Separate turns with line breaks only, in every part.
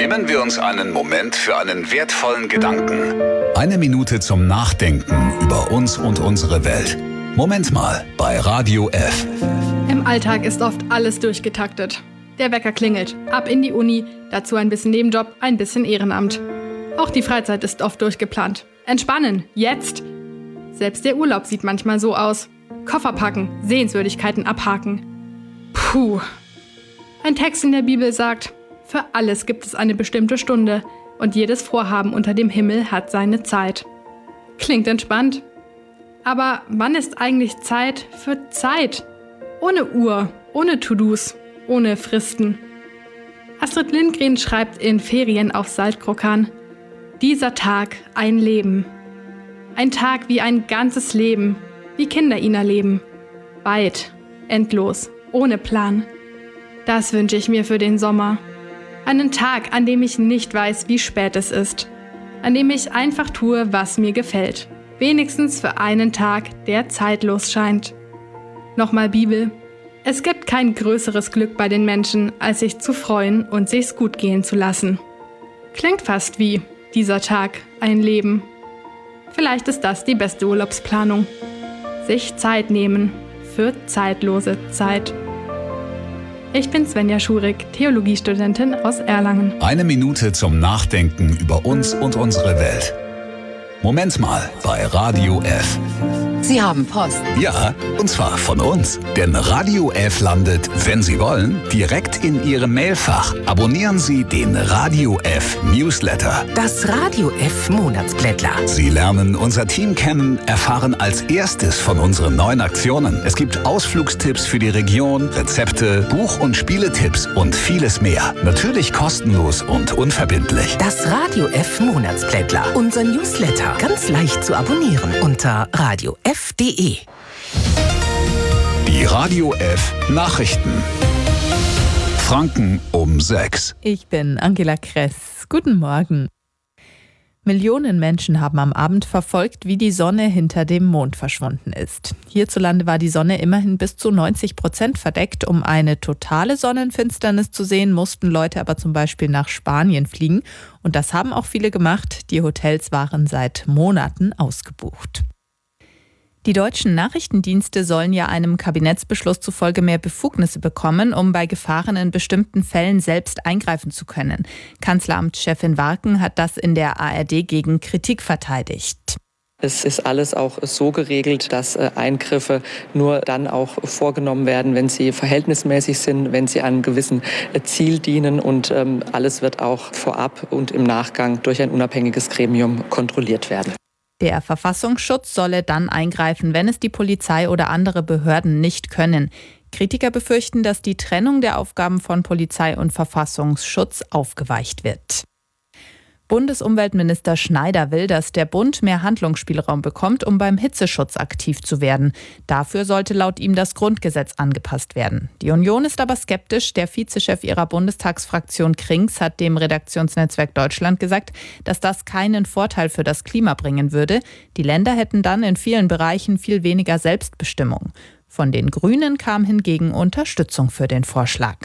Nehmen wir uns einen Moment für einen wertvollen Gedanken.
1 Minute zum Nachdenken über uns und unsere Welt. Moment mal bei Radio F.
Im Alltag ist oft alles durchgetaktet. Der Wecker klingelt, ab in die Uni, dazu ein bisschen Nebenjob, ein bisschen Ehrenamt. Auch die Freizeit ist oft durchgeplant. Entspannen, jetzt! Selbst der Urlaub sieht manchmal so aus. Koffer packen, Sehenswürdigkeiten abhaken. Puh. Ein Text in der Bibel sagt, für alles gibt es eine bestimmte Stunde und jedes Vorhaben unter dem Himmel hat seine Zeit. Klingt entspannt. Aber wann ist eigentlich Zeit für Zeit? Ohne Uhr, ohne To-Dos, ohne Fristen. Astrid Lindgren schreibt in Ferien auf Saltkrokan: Dieser Tag ein Leben. Ein Tag wie ein ganzes Leben, wie Kinder ihn erleben. Weit, endlos, ohne Plan. Das wünsche ich mir für den Sommer. Einen Tag, an dem ich nicht weiß, wie spät es ist. An dem ich einfach tue, was mir gefällt. Wenigstens für einen Tag, der zeitlos scheint. Nochmal Bibel. Es gibt kein größeres Glück bei den Menschen, als sich zu freuen und sich's gut gehen zu lassen. Klingt fast wie dieser Tag, ein Leben. Vielleicht ist das die beste Urlaubsplanung. Sich Zeit nehmen für zeitlose Zeit. Ich bin Svenja Schurig, Theologiestudentin aus Erlangen.
1 Minute zum Nachdenken über uns und unsere Welt. Moment mal bei Radio F.
Sie haben Post.
Ja, und zwar von uns. Denn Radio F landet, wenn Sie wollen, direkt in Ihrem Mailfach. Abonnieren Sie den Radio F Newsletter.
Das Radio F Monatsblättler.
Sie lernen unser Team kennen, erfahren als erstes von unseren neuen Aktionen. Es gibt Ausflugstipps für die Region, Rezepte, Buch- und Spieletipps und vieles mehr. Natürlich kostenlos und unverbindlich.
Das Radio F Monatsblättler. Unser Newsletter. Ganz leicht zu abonnieren unter radiof.de.
Die Radio F Nachrichten. Franken um 6.
Ich bin Angela Kress. Guten Morgen. Millionen Menschen haben am Abend verfolgt, wie die Sonne hinter dem Mond verschwunden ist. Hierzulande war die Sonne immerhin bis zu 90% verdeckt. Um eine totale Sonnenfinsternis zu sehen, mussten Leute aber zum Beispiel nach Spanien fliegen. Und das haben auch viele gemacht. Die Hotels waren seit Monaten ausgebucht. Die deutschen Nachrichtendienste sollen ja einem Kabinettsbeschluss zufolge mehr Befugnisse bekommen, um bei Gefahren in bestimmten Fällen selbst eingreifen zu können. Kanzleramtschefin Warken hat das in der ARD gegen Kritik verteidigt.
Es ist alles auch so geregelt, dass Eingriffe nur dann auch vorgenommen werden, wenn sie verhältnismäßig sind, wenn sie einem gewissen Ziel dienen, und alles wird auch vorab und im Nachgang durch ein unabhängiges Gremium kontrolliert werden.
Der Verfassungsschutz solle dann eingreifen, wenn es die Polizei oder andere Behörden nicht können. Kritiker befürchten, dass die Trennung der Aufgaben von Polizei und Verfassungsschutz aufgeweicht wird. Bundesumweltminister Schneider will, dass der Bund mehr Handlungsspielraum bekommt, um beim Hitzeschutz aktiv zu werden. Dafür sollte laut ihm das Grundgesetz angepasst werden. Die Union ist aber skeptisch. Der Vizechef ihrer Bundestagsfraktion Krings hat dem Redaktionsnetzwerk Deutschland gesagt, dass das keinen Vorteil für das Klima bringen würde. Die Länder hätten dann in vielen Bereichen viel weniger Selbstbestimmung. Von den Grünen kam hingegen Unterstützung für den Vorschlag.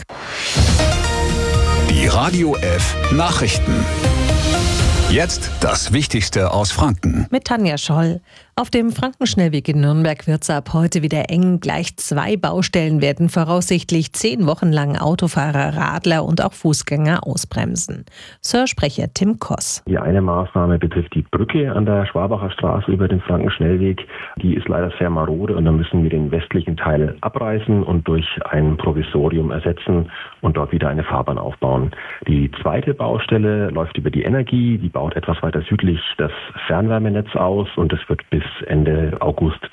Die Radio F Nachrichten. Jetzt das Wichtigste aus Franken.
Mit Tanja Scholl. Auf dem Frankenschnellweg in Nürnberg wird es ab heute wieder eng. Gleich 2 Baustellen werden voraussichtlich 10 Wochen lang Autofahrer, Radler und auch Fußgänger ausbremsen. Sir-Sprecher Tim Koss.
Die eine Maßnahme betrifft die Brücke an der Schwabacher Straße über den Frankenschnellweg. Die ist leider sehr marode und da müssen wir den westlichen Teil abreißen und durch ein Provisorium ersetzen und dort wieder eine Fahrbahn aufbauen. Die zweite Baustelle läuft über die Energie. Die baut etwas weiter südlich das Fernwärmenetz aus und es wird bis Ende August